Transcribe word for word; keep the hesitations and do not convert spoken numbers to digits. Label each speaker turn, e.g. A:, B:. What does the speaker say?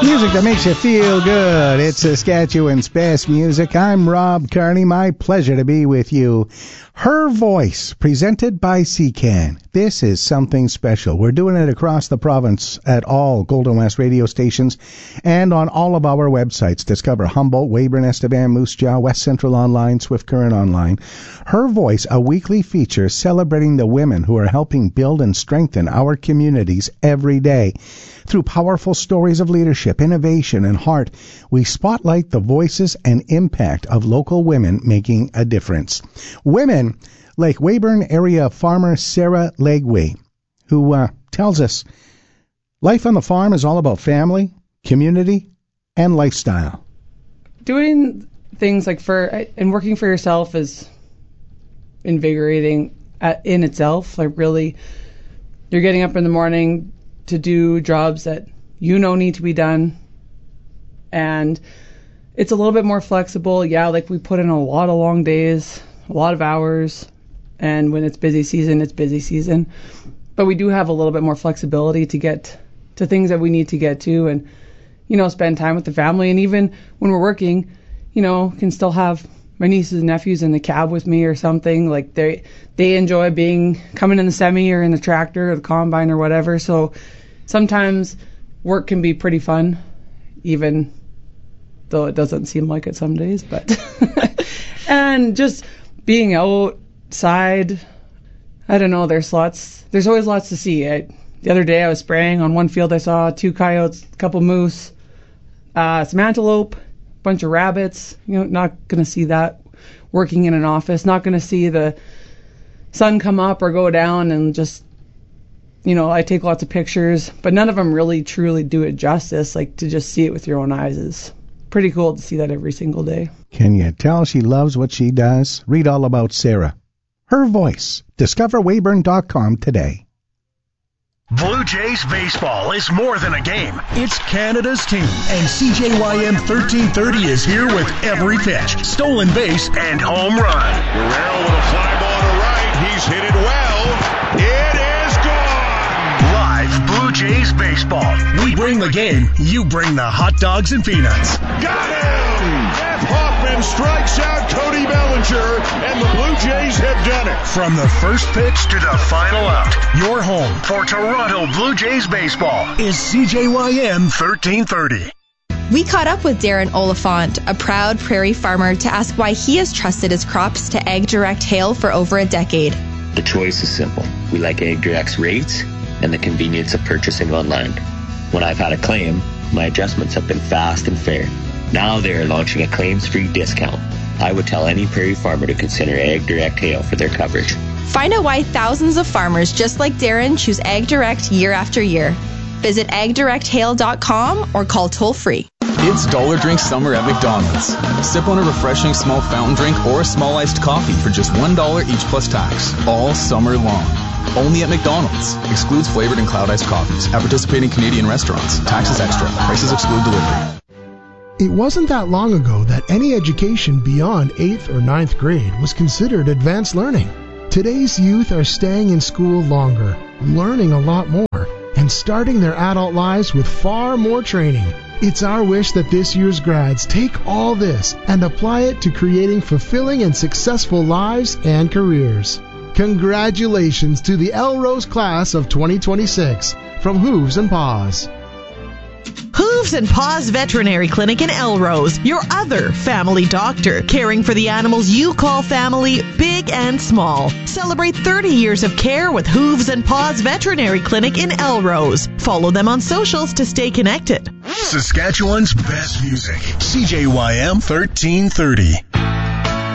A: Music that makes you feel good. It's Saskatchewan's best music. I'm Rob Carney. My pleasure to be with you. Her Voice, presented by C C A N. This is something special. We're doing it across the province at all Golden West radio stations and on all of our websites. Discover Humboldt, Weyburn, Estevan, Moose Jaw, West Central Online, Swift Current Online. Her Voice, a weekly feature celebrating the women who are helping build and strengthen our communities every day. Through powerful stories of leadership, innovation, and heart, we spotlight the voices and impact of local women making a difference. Women like Weyburn area farmer Sarah Legway, who uh, tells us life on the farm is all about family, community, and lifestyle.
B: Doing things like for and working for yourself is invigorating in itself. Like really, you're getting up in the morning to do jobs that you know need to be done, and it's a little bit more flexible. Yeah, like we put in a lot of long days, a lot of hours, and when it's busy season, it's busy season. But we do have a little bit more flexibility to get to things that we need to get to, and you know, spend time with the family. And even when we're working, you know, can still have my nieces and nephews in the cab with me or something. Like they they enjoy being coming in the semi or in the tractor or the combine or whatever. So sometimes work can be pretty fun, even though it doesn't seem like it some days. But and just being outside, I don't know. There's lots. There's always lots to see. I, the other day I was spraying on one field. I saw two coyotes, a couple moose, uh, some antelope, bunch of rabbits. You know, not going to see that working in an office. Not going to see the sun come up or go down, and just, you know, I take lots of pictures, but none of them really truly do it justice. Like to just see it with your own eyes is pretty cool to see that every single day.
A: Can you tell she loves what she does? Read all about Sarah. Her Voice. Discover Weyburn dot com today.
C: Blue Jays baseball is more than a game. It's Canada's team. And C J Y M thirteen thirty is here with every pitch, stolen base, and home run.
D: Guerrero with a fly ball to right. He's hit it well. It is gone.
C: Live Blue Jays baseball. We bring the game. You bring the hot dogs and peanuts.
D: Got him! Jeff Hoffman strikes out Cody Bellinger, and the Blue Jays have done it.
C: From the first pitch to the final out, your home for Toronto Blue Jays baseball is C J Y M thirteen thirty.
E: We caught up with Darren Oliphant, a proud prairie farmer, to ask why he has trusted his crops to AgDirect Hail for over a decade.
F: The choice is simple. We like AgDirect's rates and the convenience of purchasing online. When I've had a claim, my adjustments have been fast and fair. Now they are launching a claims-free discount. I would tell any prairie farmer to consider AgDirect Hail for their coverage.
E: Find out why thousands of farmers just like Darren choose AgDirect year after year. Visit ag direct hail dot com or call toll-free.
G: It's Dollar Drink Summer at McDonald's. Sip on a refreshing small fountain drink or a small iced coffee for just one dollar each plus tax, all summer long. Only at McDonald's. Excludes flavored and cloud iced coffees at participating Canadian restaurants. Taxes extra. Prices exclude delivery.
H: It wasn't that long ago that any education beyond eighth or ninth grade was considered advanced learning. Today's youth are staying in school longer, learning a lot more, and starting their adult lives with far more training. It's our wish that this year's grads take all this and apply it to creating fulfilling and successful lives and careers. Congratulations to the Elrose class of twenty twenty-six from Hooves and Paws.
I: Hooves and Paws Veterinary Clinic in Elrose, your other family doctor, caring for the animals you call family, big and small. Celebrate thirty years of care with Hooves and Paws Veterinary Clinic in Elrose. Follow them on socials to stay connected.
C: Saskatchewan's best music. C J Y M thirteen thirty.